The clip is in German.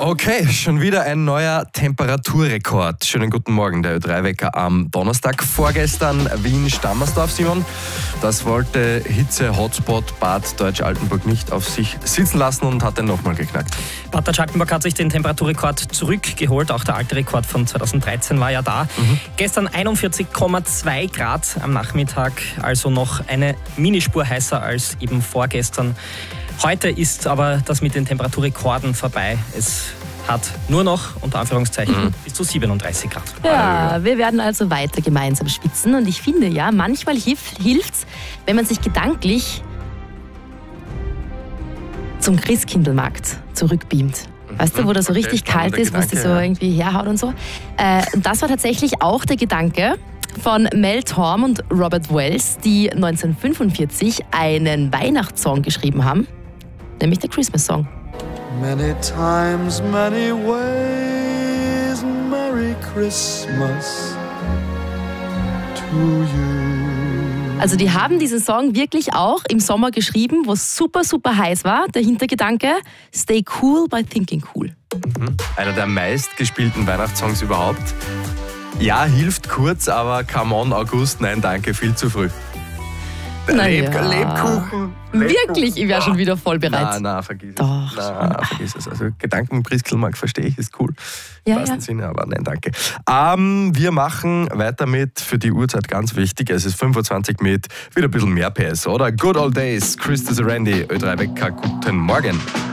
Okay, schon wieder ein neuer Temperaturrekord. Schönen guten Morgen, der Ö3-Wecker am Donnerstag. Vorgestern Wien-Stammersdorf, Simon. Das wollte Hitze-Hotspot Bad Deutsch-Altenburg nicht auf sich sitzen lassen und hat den nochmal geknackt. Bad Deutsch-Altenburg hat sich den Temperaturrekord zurückgeholt. Auch der alte Rekord von 2013 war ja da. Gestern 41,2 Grad am Nachmittag, also noch eine Minispur heißer als eben vorgestern. Heute ist aber das mit den Temperaturrekorden vorbei. Es hat nur noch, unter Anführungszeichen, bis zu 37 Grad. Ja, wir werden also weiter gemeinsam schwitzen. Und ich finde ja, manchmal hilft's, wenn man sich gedanklich zum Christkindlmarkt zurückbeamt. Weißt du, wo das so richtig kalt ist, wo es dir so irgendwie herhaut und so. Das war tatsächlich auch der Gedanke von Mel Torme und Robert Wells, die 1945 einen Weihnachtssong geschrieben haben, nämlich der Christmas Song. Many times, many ways, Merry Christmas to you. Also die haben diesen Song wirklich auch im Sommer geschrieben, wo es super, super heiß war. Der Hintergedanke, stay cool by thinking cool. Einer der meistgespielten Weihnachtssongs überhaupt. Ja, hilft kurz, aber come on, August, nein danke, viel zu früh. Lebkuchen. Wirklich, ich wäre schon wieder voll bereit. Na, vergiss es. Doch. Na, vergiss es. Also Gedanken im Christkindlmarkt verstehe ich, ist cool. Ja, Im wahrsten Sinne, aber nein, danke. Wir machen weiter mit, für die Uhrzeit ganz wichtig, es ist 25 mit wieder ein bisschen mehr PS, oder? Good Old Days, Chris Randy, Ö3-Wecker, guten Morgen.